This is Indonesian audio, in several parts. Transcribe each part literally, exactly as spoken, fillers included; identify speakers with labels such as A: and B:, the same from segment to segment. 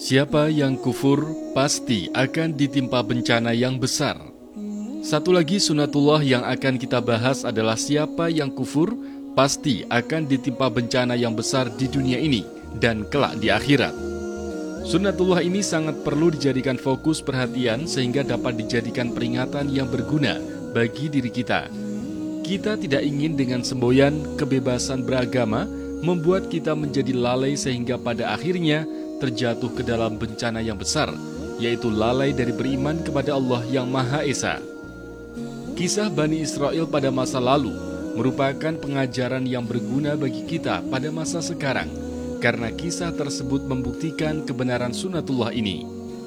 A: Siapa yang kufur pasti akan ditimpa bencana yang besar. Satu lagi sunatullah yang akan kita bahas adalah siapa yang kufur pasti akan ditimpa bencana yang besar di dunia ini dan kelak di akhirat. Sunatullah ini sangat perlu dijadikan fokus perhatian sehingga dapat dijadikan peringatan yang berguna bagi diri kita. Kita tidak ingin dengan semboyan kebebasan beragama membuat kita menjadi lalai sehingga pada akhirnya terjatuh ke dalam bencana yang besar, yaitu lalai dari beriman kepada Allah yang Maha Esa. Kisah Bani Israel pada masa lalu merupakan pengajaran yang berguna bagi kita pada masa sekarang, karena kisah tersebut membuktikan kebenaran sunatullah ini.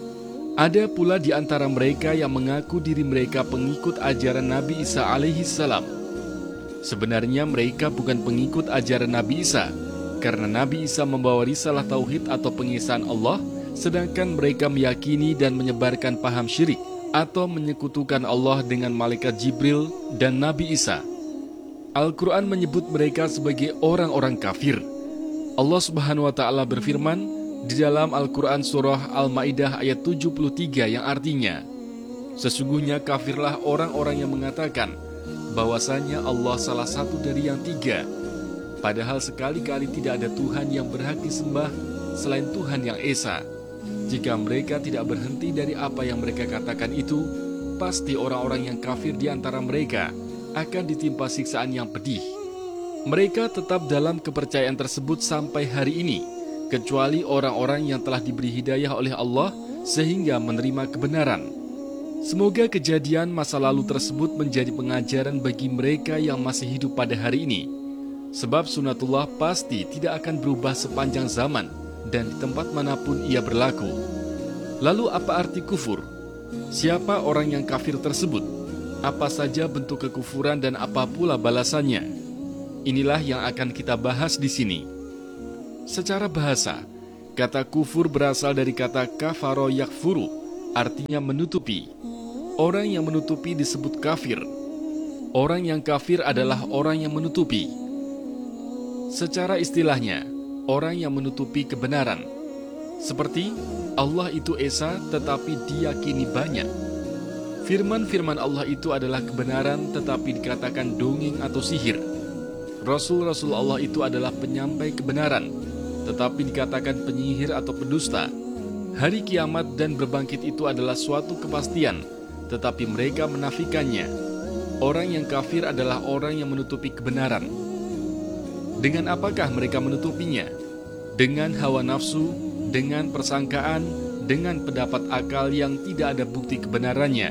A: Ada pula di antara mereka yang mengaku diri mereka pengikut ajaran Nabi Isa alaihi salam. Sebenarnya mereka bukan pengikut ajaran Nabi Isa, karena Nabi Isa membawa risalah tauhid atau pengisahan Allah, sedangkan mereka meyakini dan menyebarkan paham syirik atau menyekutukan Allah dengan malaikat Jibril dan Nabi Isa. Al-Quran menyebut mereka sebagai orang-orang kafir. Allah Subhanahu wa Ta'ala berfirman di dalam Al-Quran surah Al-Ma'idah ayat tujuh puluh tiga yang artinya, sesungguhnya kafirlah orang-orang yang mengatakan bahwasanya Allah salah satu dari yang tiga, padahal sekali-kali tidak ada Tuhan yang berhak disembah selain Tuhan yang Esa. Jika mereka tidak berhenti dari apa yang mereka katakan itu, pasti orang-orang yang kafir di antara mereka akan ditimpa siksaan yang pedih. Mereka tetap dalam kepercayaan tersebut sampai hari ini, kecuali orang-orang yang telah diberi hidayah oleh Allah sehingga menerima kebenaran. Semoga kejadian masa lalu tersebut menjadi pengajaran bagi mereka yang masih hidup pada hari ini. Sebab sunatullah pasti tidak akan berubah sepanjang zaman dan di tempat manapun ia berlaku. Lalu apa arti kufur? Siapa orang yang kafir tersebut? Apa saja bentuk kekufuran dan apa pula balasannya? Inilah yang akan kita bahas di sini. Secara bahasa, kata kufur berasal dari kata kafaro yakfuru, artinya menutupi. Orang yang menutupi disebut kafir. Orang yang kafir adalah orang yang menutupi. Secara istilahnya, orang yang menutupi kebenaran. Seperti Allah itu Esa tetapi diyakini banyak. Firman-firman Allah itu adalah kebenaran tetapi dikatakan dongeng atau sihir. Rasul-Rasul Allah itu adalah penyampai kebenaran tetapi dikatakan penyihir atau pendusta. Hari kiamat dan berbangkit itu adalah suatu kepastian tetapi mereka menafikannya. Orang yang kafir adalah orang yang menutupi kebenaran. Dengan apakah mereka menutupinya? Dengan hawa nafsu, dengan persangkaan, dengan pendapat akal yang tidak ada bukti kebenarannya.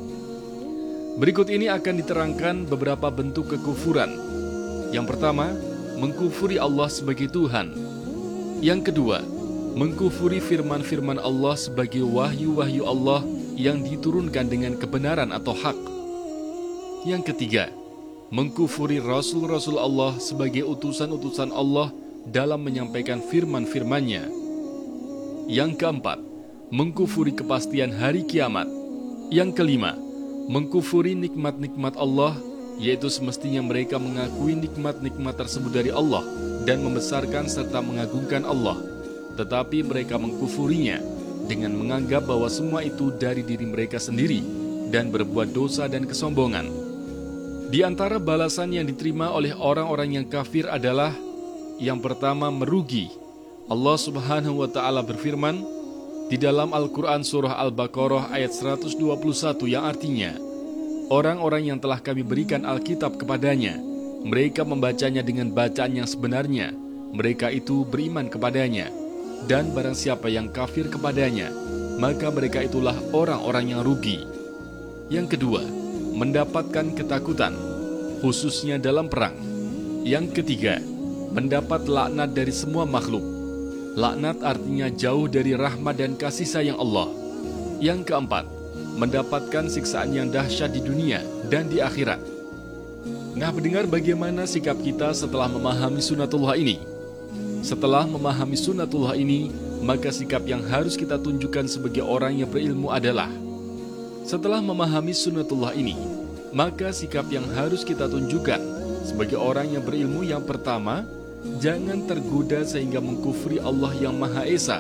A: Berikut ini akan diterangkan beberapa bentuk kekufuran. Yang pertama, mengkufuri Allah sebagai Tuhan. Yang kedua, mengkufuri firman-firman Allah sebagai wahyu-wahyu Allah yang diturunkan dengan kebenaran atau hak. Yang ketiga, mengkufuri Rasul-Rasul Allah sebagai utusan-utusan Allah dalam menyampaikan firman-firmannya. Yang keempat, mengkufuri kepastian hari kiamat. Yang kelima, mengkufuri nikmat-nikmat Allah, yaitu semestinya mereka mengakui nikmat-nikmat tersebut dari Allah dan membesarkan serta mengagungkan Allah, tetapi mereka mengkufurinya dengan menganggap bahwa semua itu dari diri mereka sendiri dan berbuat dosa dan kesombongan. Di antara balasan yang diterima oleh orang-orang yang kafir adalah yang pertama, merugi. Allah Subhanahu wa Ta'ala berfirman di dalam Al-Quran surah Al-Baqarah ayat seratus dua puluh satu yang artinya, orang-orang yang telah kami berikan Alkitab kepadanya, mereka membacanya dengan bacaan yang sebenarnya, mereka itu beriman kepadanya. Dan barang siapa yang kafir kepadanya, maka mereka itulah orang-orang yang rugi. Yang kedua, mendapatkan ketakutan, khususnya dalam perang. Yang ketiga, mendapat laknat dari semua makhluk. Laknat artinya jauh dari rahmat dan kasih sayang Allah. Yang keempat, mendapatkan siksaan yang dahsyat di dunia dan di akhirat. Nah, mendengar bagaimana sikap kita setelah memahami sunatullah ini? Setelah memahami sunatullah ini, maka sikap yang harus kita tunjukkan sebagai orang yang berilmu adalah, setelah memahami sunatullah ini, maka sikap yang harus kita tunjukkan sebagai orang yang berilmu yang pertama, jangan tergoda sehingga mengkufri Allah yang Maha Esa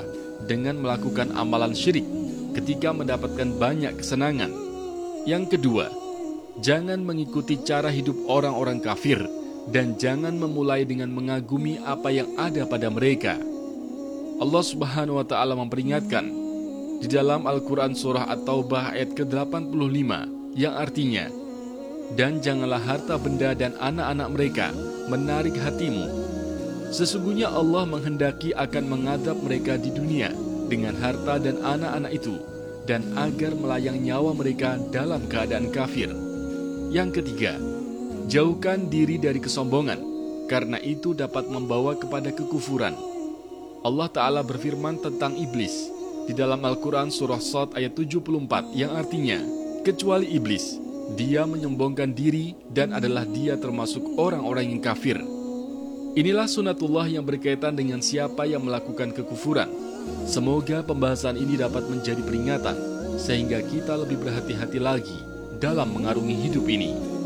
A: dengan melakukan amalan syirik ketika mendapatkan banyak kesenangan. Yang kedua, jangan mengikuti cara hidup orang-orang kafir dan jangan memulai dengan mengagumi apa yang ada pada mereka. Allah Subhanahu wa Ta'ala memperingatkan di dalam Al-Quran Surah At-Taubah ayat ke delapan puluh lima yang artinya, dan janganlah harta benda dan anak-anak mereka menarik hatimu. Sesungguhnya Allah menghendaki akan mengadab mereka di dunia dengan harta dan anak-anak itu, dan agar melayang nyawa mereka dalam keadaan kafir. Yang ketiga, jauhkan diri dari kesombongan, karena itu dapat membawa kepada kekufuran. Allah Ta'ala berfirman tentang iblis di dalam Al-Quran Surah Shad ayat tujuh puluh empat yang artinya, kecuali iblis, dia menyombongkan diri dan adalah dia termasuk orang-orang yang kafir. Inilah sunatullah yang berkaitan dengan siapa yang melakukan kekufuran. Semoga pembahasan ini dapat menjadi peringatan sehingga kita lebih berhati-hati lagi dalam mengarungi hidup ini.